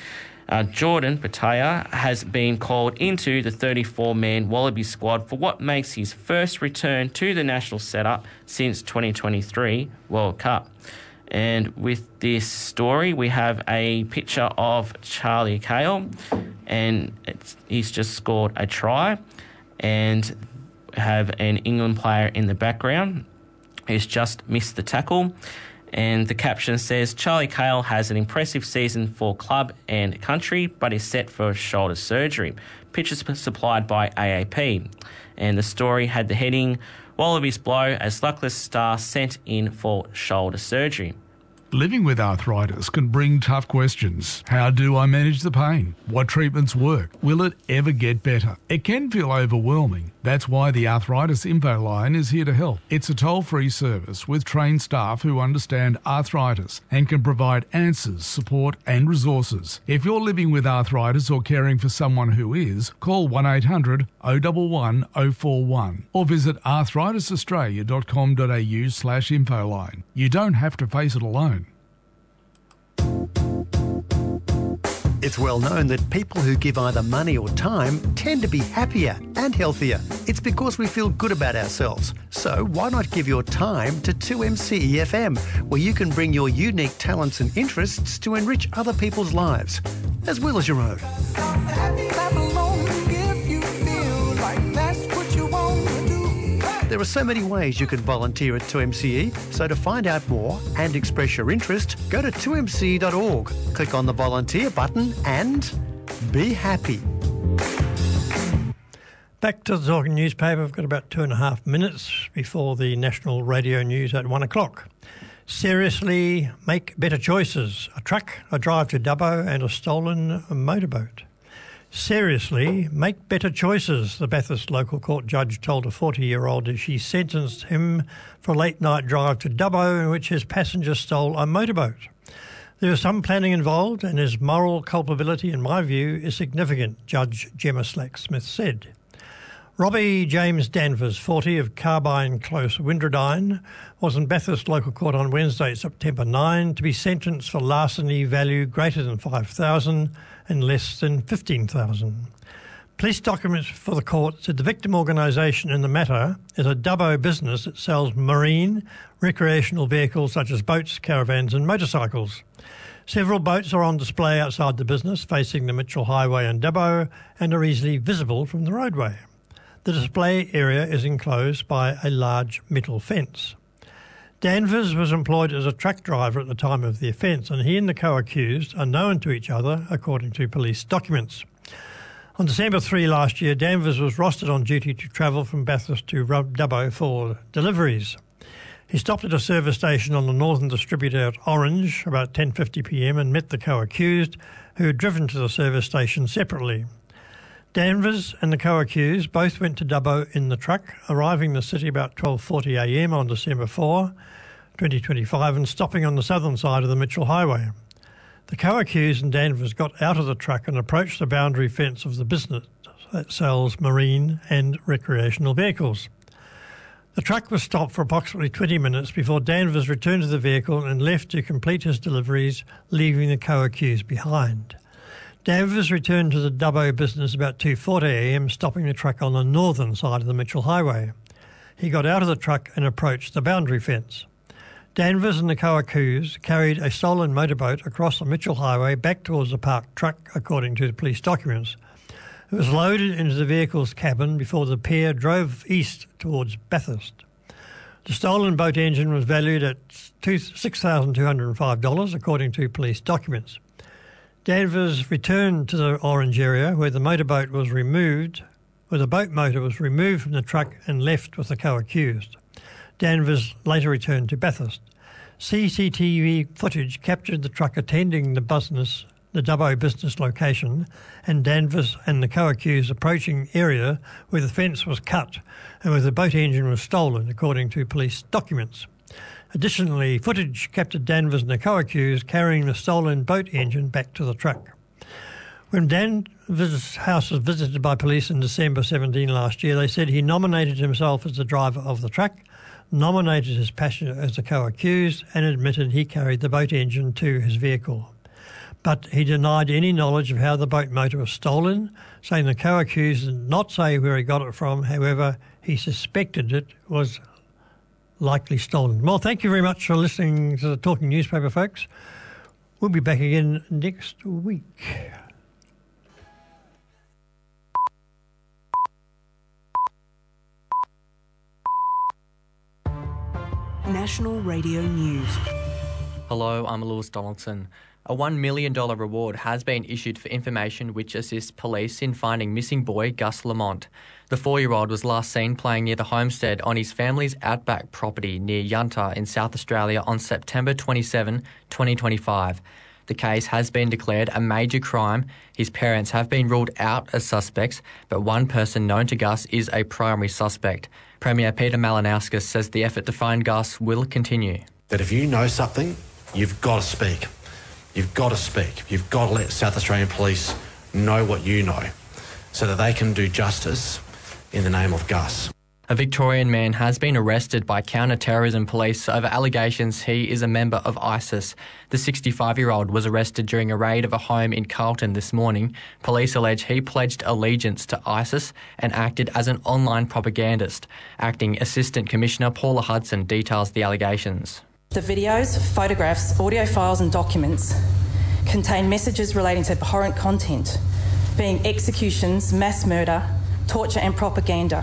Speaker 1: Uh, Jordan Pataya has been called into the thirty-four man Wallaby squad for what makes his first return to the national setup since twenty twenty-three World Cup. And with this story, we have a picture of Charlie Cahill, and it's, he's just scored a try, and have an England player in the background who's just missed the tackle. And the caption says, Charlie Cahill has an impressive season for club and country, but is set for shoulder surgery. Pictures supplied by A A P. And the story had the heading, Wallabies blow as luckless star sent in for shoulder surgery.
Speaker 9: Living with arthritis can bring tough questions. How do I manage the pain? What treatments work? Will it ever get better? It can feel overwhelming. That's why the Arthritis Info Line is here to help. It's a toll-free service with trained staff who understand arthritis and can provide answers, support and resources. If you're living with arthritis or caring for someone who is, call one eight hundred oh one one oh four one or visit arthritis australia dot com dot a u slash infoline. You don't have to face it alone.
Speaker 4: It's well known that people who give either money or time tend to be happier and healthier. It's because we feel good about ourselves. So why not give your time to two M C E F M, where you can bring your unique talents and interests to enrich other people's lives, as well as your own. There are so many ways you can volunteer at two M C E, so to find out more and express your interest, go to two m c e dot org, click on the volunteer button and be happy.
Speaker 2: Back to the Talking Newspaper. I've got about two and a half minutes before the national radio news at one o'clock. Seriously, make better choices. A truck, a drive to Dubbo and a stolen motorboat. Seriously, make better choices, the Bathurst local court judge told a forty-year-old as she sentenced him for a late-night drive to Dubbo in which his passenger stole a motorboat. There was some planning involved and his moral culpability, in my view, is significant, Judge Gemma Slack-Smith said. Robbie James Danvers, forty, of Carbine Close, Windradine, was in Bathurst local court on Wednesday, September ninth, to be sentenced for larceny value greater than five thousand dollars and less than fifteen thousand dollars. Police documents for the court said the victim organisation in the matter is a Dubbo business that sells marine, recreational vehicles such as boats, caravans and motorcycles. Several boats are on display outside the business facing the Mitchell Highway in Dubbo and are easily visible from the roadway. The display area is enclosed by a large metal fence. Danvers was employed as a truck driver at the time of the offence, and he and the co-accused are known to each other, according to police documents. On December third last year, Danvers was rostered on duty to travel from Bathurst to Dubbo for deliveries. He stopped at a service station on the Northern Distributor at Orange about ten fifty p m and met the co-accused, who had driven to the service station separately. Danvers and the co-accused both went to Dubbo in the truck, arriving in the city about twelve forty a m on December fourth, twenty twenty-five, and stopping on the southern side of the Mitchell Highway. The co-accused and Danvers got out of the truck and approached the boundary fence of the business that sells marine and recreational vehicles. The truck was stopped for approximately twenty minutes before Danvers returned to the vehicle and left to complete his deliveries, leaving the co-accused behind. Danvers returned to the Dubbo business about two forty a m, stopping the truck on the northern side of the Mitchell Highway. He got out of the truck and approached the boundary fence. Danvers and the co-accused carried a stolen motorboat across the Mitchell Highway back towards the parked truck, according to the police documents. It was loaded into the vehicle's cabin before the pair drove east towards Bathurst. The stolen boat engine was valued at six thousand two hundred five dollars, according to police documents. Danvers returned to the Orange area where the motorboat was removed, where the boat motor was removed from the truck and left with the co-accused. Danvers later returned to Bathurst. C C T V footage captured the truck attending the business, the Dubbo business location, and Danvers and the co-accused approaching area where the fence was cut and where the boat engine was stolen, according to police documents. Additionally, footage captured Danvers and the co-accused carrying the stolen boat engine back to the truck. When Danvers' house was visited by police in December seventeenth last year, they said he nominated himself as the driver of the truck, nominated his passenger as the co-accused, and admitted he carried the boat engine to his vehicle. But he denied any knowledge of how the boat motor was stolen, saying the co-accused did not say where he got it from. However, he suspected it was likely stolen. Well, thank you very much for listening to the Talking Newspaper, folks. We'll be back again next week.
Speaker 10: National Radio News.
Speaker 11: Hello, I'm Lewis Donaldson. A one million dollars reward has been issued for information which assists police in finding missing boy Gus Lamont. The four-year-old was last seen playing near the homestead on his family's outback property near Yunta in South Australia on September twenty-seventh, twenty twenty-five. The case has been declared a major crime. His parents have been ruled out as suspects, but one person known to Gus is a primary suspect. Premier Peter Malinauskas says the effort to find Gus will continue.
Speaker 12: That if you know something, you've got to speak. You've got to speak. You've got to let South Australian Police know what you know so that they can do justice in the name of Gus.
Speaker 11: A Victorian man has been arrested by counter-terrorism police over allegations he is a member of ISIS. The sixty-five-year-old was arrested during a raid of a home in Carlton this morning. Police allege he pledged allegiance to ISIS and acted as an online propagandist. Acting Assistant Commissioner Paula Hudson details the allegations.
Speaker 13: The videos, photographs, audio files and documents contain messages relating to abhorrent content, being executions, mass murder, torture and propaganda,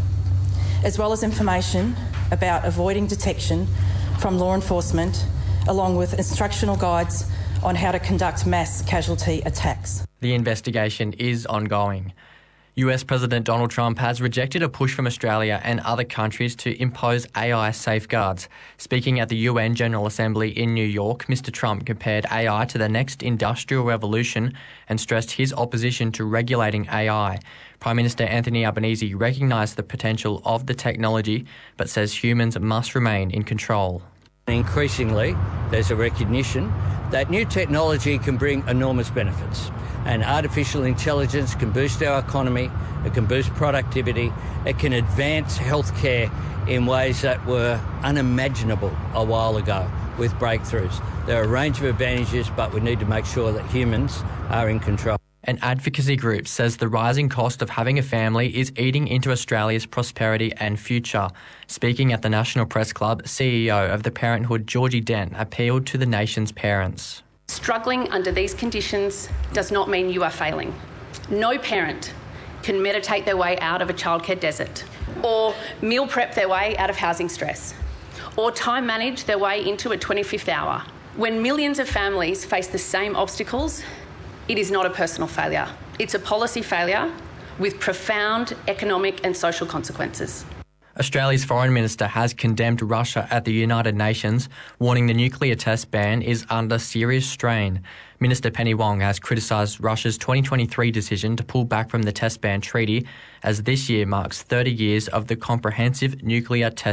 Speaker 13: as well as information about avoiding detection from law enforcement, along with instructional guides on how to conduct mass casualty attacks.
Speaker 11: The investigation is ongoing. U S President Donald Trump has rejected a push from Australia and other countries to impose A I safeguards. Speaking at the U N General Assembly in New York, Mister Trump compared A I to the next industrial revolution and stressed his opposition to regulating A I. Prime Minister Anthony Albanese recognised the potential of the technology, but says humans must remain in control.
Speaker 14: Increasingly, there's a recognition that new technology can bring enormous benefits. And artificial intelligence can boost our economy, it can boost productivity, it can advance healthcare in ways that were unimaginable a while ago with breakthroughs. There are a range of advantages, but we need to make sure that humans are in control.
Speaker 11: An advocacy group says the rising cost of having a family is eating into Australia's prosperity and future. Speaking at the National Press Club, C E O of the Parenthood, Georgie Dent, appealed to the nation's parents.
Speaker 15: Struggling under these conditions does not mean you are failing. No parent can meditate their way out of a childcare desert or meal prep their way out of housing stress or time manage their way into a twenty-fifth hour. When millions of families face the same obstacles, it is not a personal failure. It's a policy failure with profound economic and social consequences.
Speaker 11: Australia's Foreign Minister has condemned Russia at the United Nations, warning the nuclear test ban is under serious strain. Minister Penny Wong has criticised Russia's twenty twenty-three decision to pull back from the test ban treaty, as this year marks thirty years of the Comprehensive Nuclear Test